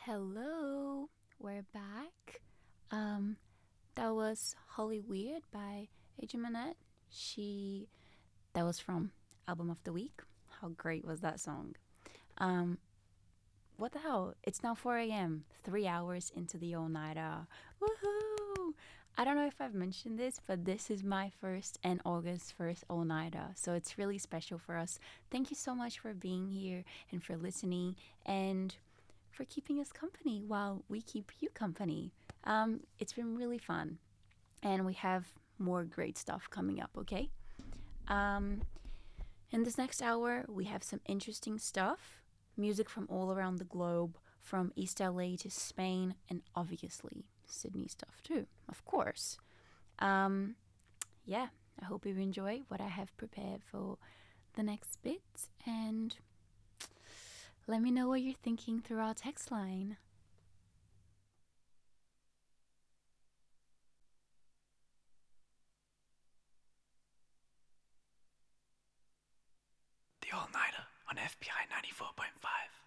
Hello, we're back. Um, that was Holly Weird by Agent Manette. She that was from Album of the Week. How great was that song? Um, what the hell? It's now 4 a.m. 3 hours into the all nighter. Woohoo! I don't know if I've mentioned this, but this is my first and August's first all nighter, so it's really special for us. Thank you so much for being here and for listening and for keeping us company while we keep you company. It's been really fun, and we have more great stuff coming up, okay? Um, in this next hour, we have some interesting stuff music from all around the globe, from East LA to Spain, and obviously Sydney stuff too, of course. Um, yeah, I hope you enjoy what I have prepared for the next bit, and let me know what you're thinking through our text line. The All Nighter on FBI 94.5.